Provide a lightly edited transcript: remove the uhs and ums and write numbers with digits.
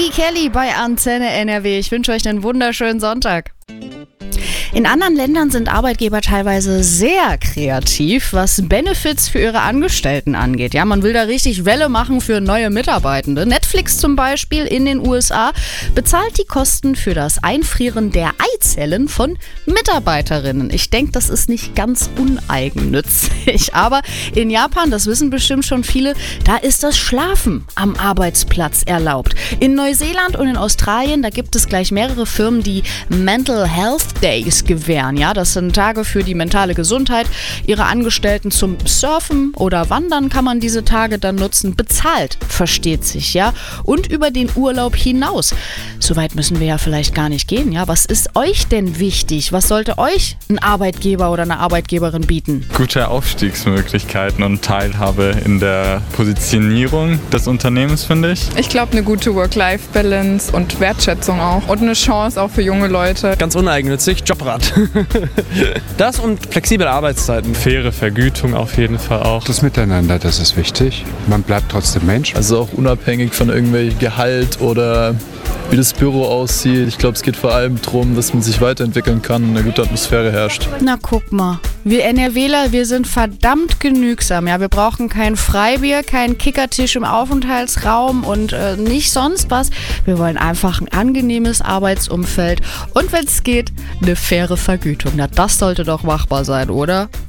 Eddie Kelly bei Antenne NRW. Ich wünsche euch einen wunderschönen Sonntag. In anderen Ländern sind Arbeitgeber teilweise sehr kreativ, was Benefits für ihre Angestellten angeht. Ja, man will da richtig Welle machen für neue Mitarbeitende. Netflix zum Beispiel in den USA bezahlt die Kosten für das Einfrieren der Eizellen von Mitarbeiterinnen. Ich denke, das ist nicht ganz uneigennützig. Aber in Japan, das wissen bestimmt schon viele, da ist das Schlafen am Arbeitsplatz erlaubt. In Neuseeland und in Australien, da gibt es gleich mehrere Firmen, die Mental Health Days gewähren. Ja, das sind Tage für die mentale Gesundheit. Ihre Angestellten zum Surfen oder Wandern kann man diese Tage dann nutzen. Bezahlt, versteht sich, ja. Und über den Urlaub hinaus. Soweit müssen wir ja vielleicht gar nicht gehen, ja. Was ist euch denn wichtig? Was sollte euch ein Arbeitgeber oder eine Arbeitgeberin bieten? Gute Aufstiegsmöglichkeiten und Teilhabe in der Positionierung des Unternehmens, finde ich. Ich glaube, eine gute Work-Life-Balance und Wertschätzung auch. Und eine Chance auch für junge Leute. Ganz uneigennützig, Jobrad. Das und flexible Arbeitszeiten. Faire Vergütung auf jeden Fall auch. Das Miteinander, das ist wichtig. Man bleibt trotzdem Mensch. Also auch unabhängig von irgendwelchem Gehalt oder wie das Büro aussieht. Ich glaube, es geht vor allem darum, dass man sich weiterentwickeln kann und eine gute Atmosphäre herrscht. Na guck mal, wir NRWler, wir sind verdammt genügsam. Ja, wir brauchen kein Freibier, keinen Kickertisch im Aufenthaltsraum und nicht sonst was. Wir wollen einfach ein angenehmes Arbeitsumfeld und wenn es geht, eine faire Vergütung. Na, das sollte doch machbar sein, oder?